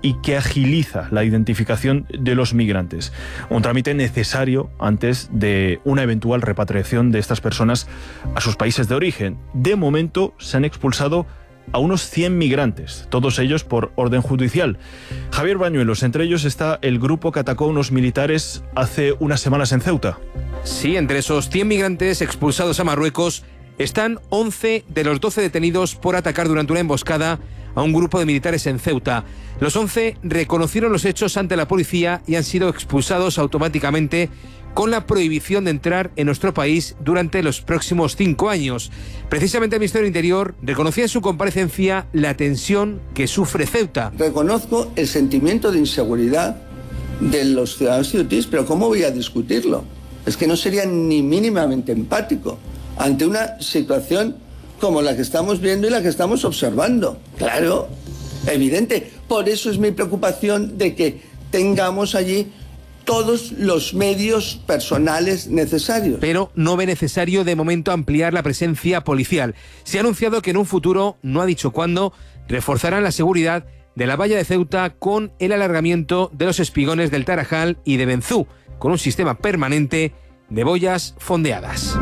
y que agiliza la identificación de los migrantes. Un trámite necesario antes de una eventual repatriación de estas personas a sus países de origen. De momento se han expulsado a unos 100 migrantes, todos ellos por orden judicial. Javier Bañuelos, entre ellos está el grupo que atacó a unos militares hace unas semanas en Ceuta. Sí, entre esos 100 migrantes expulsados a Marruecos están 11 de los 12 detenidos por atacar durante una emboscada a un grupo de militares en Ceuta. Los 11 reconocieron los hechos ante la policía y han sido expulsados automáticamente con la prohibición de entrar en nuestro país durante los próximos 5 años. Precisamente el Ministerio del Interior reconocía en su comparecencia la tensión que sufre Ceuta. Reconozco el sentimiento de inseguridad de los ciudadanos ceutíes, pero ¿cómo voy a discutirlo? Es que no sería ni mínimamente empático ante una situación como la que estamos viendo y la que estamos observando. Claro, evidente. Por eso es mi preocupación de que tengamos allí todos los medios personales necesarios. Pero no ve necesario de momento ampliar la presencia policial. Se ha anunciado que en un futuro, no ha dicho cuándo, reforzarán la seguridad de la valla de Ceuta con el alargamiento de los espigones del Tarajal y de Benzú, con un sistema permanente de boyas fondeadas.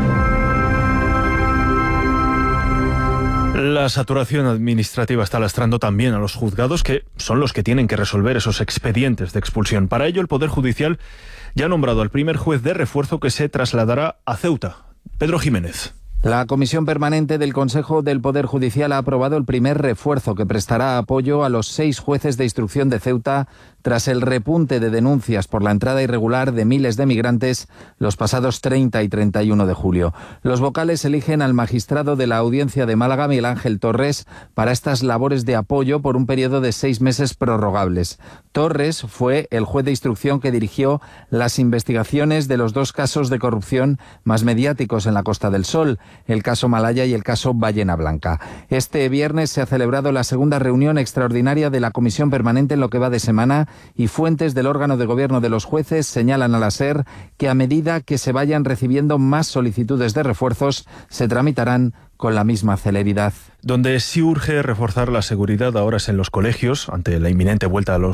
La saturación administrativa está lastrando también a los juzgados, que son los que tienen que resolver esos expedientes de expulsión. Para ello, el Poder Judicial ya ha nombrado al primer juez de refuerzo que se trasladará a Ceuta, Pedro Jiménez. La Comisión Permanente del Consejo del Poder Judicial ha aprobado el primer refuerzo que prestará apoyo a los 6 jueces de instrucción de Ceuta tras el repunte de denuncias por la entrada irregular de miles de migrantes los pasados 30 y 31 de julio. Los vocales eligen al magistrado de la Audiencia de Málaga, Miguel Ángel Torres, para estas labores de apoyo por un periodo de 6 meses prorrogables. Torres fue el juez de instrucción que dirigió las investigaciones de los 2 casos de corrupción más mediáticos en la Costa del Sol, el caso Malaya y el caso Ballena Blanca. Este viernes se ha celebrado la segunda reunión extraordinaria de la Comisión Permanente en lo que va de semana, y fuentes del órgano de gobierno de los jueces señalan a la SER que a medida que se vayan recibiendo más solicitudes de refuerzos, se tramitarán con la misma celeridad. Donde sí urge reforzar la seguridad ahora es en los colegios, ante la inminente vuelta de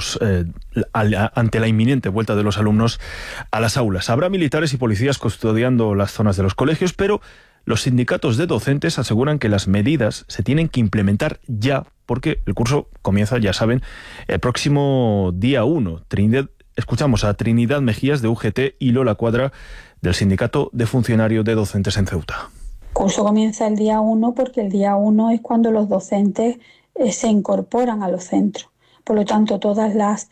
los alumnos a las aulas. Habrá militares y policías custodiando las zonas de los colegios, pero los sindicatos de docentes aseguran que las medidas se tienen que implementar ya, porque el curso comienza, ya saben, el próximo día 1. Escuchamos a Trinidad Mejías de UGT y Lola Cuadra del Sindicato de Funcionarios de Docentes en Ceuta. El curso comienza el día 1 porque el día 1 es cuando los docentes se incorporan a los centros. Por lo tanto, todas las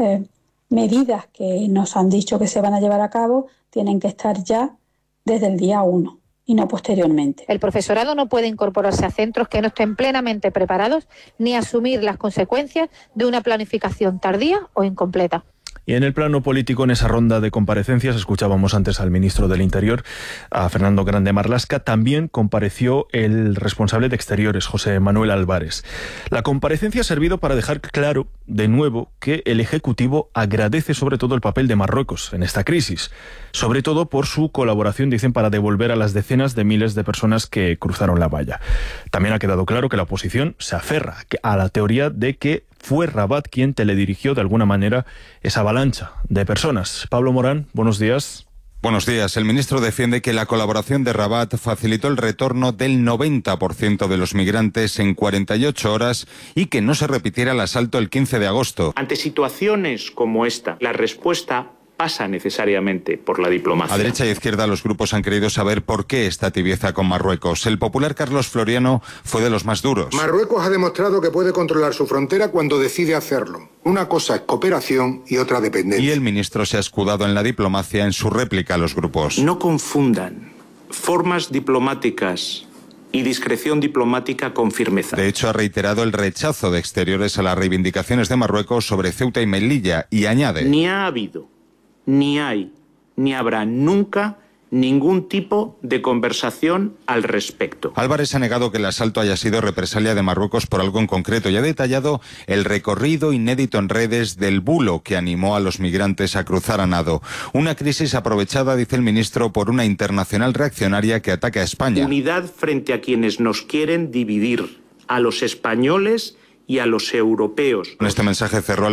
medidas que nos han dicho que se van a llevar a cabo tienen que estar ya desde el día 1. Y no posteriormente. El profesorado no puede incorporarse a centros que no estén plenamente preparados ni asumir las consecuencias de una planificación tardía o incompleta. Y en el plano político, en esa ronda de comparecencias, escuchábamos antes al ministro del Interior, a Fernando Grande Marlaska. También compareció el responsable de Exteriores, José Manuel Álvarez. La comparecencia ha servido para dejar claro, de nuevo, que el Ejecutivo agradece sobre todo el papel de Marruecos en esta crisis, sobre todo por su colaboración, dicen, para devolver a las decenas de miles de personas que cruzaron la valla. También ha quedado claro que la oposición se aferra a la teoría de que fue Rabat quien teledirigió de alguna manera esa avalancha de personas. Pablo Morán, buenos días. Buenos días. El ministro defiende que la colaboración de Rabat facilitó el retorno del 90% de los migrantes en 48 horas y que no se repitiera el asalto el 15 de agosto. Ante situaciones como esta, la respuesta pasa necesariamente por la diplomacia. A derecha y izquierda los grupos han querido saber por qué esta tibieza con Marruecos. El popular Carlos Floriano fue de los más duros. Marruecos ha demostrado que puede controlar su frontera cuando decide hacerlo. Una cosa es cooperación y otra dependencia. Y el ministro se ha escudado en la diplomacia en su réplica a los grupos. No confundan formas diplomáticas y discreción diplomática con firmeza. De hecho, ha reiterado el rechazo de Exteriores a las reivindicaciones de Marruecos sobre Ceuta y Melilla y añade: Ni ha habido, ni hay, ni habrá nunca ningún tipo de conversación al respecto. Álvarez ha negado que el asalto haya sido represalia de Marruecos por algo en concreto y ha detallado el recorrido inédito en redes del bulo que animó a los migrantes a cruzar a nado. Una crisis aprovechada, dice el ministro, por una internacional reaccionaria que ataca a España. Unidad frente a quienes nos quieren dividir, a los españoles y a los europeos. Con este mensaje cerró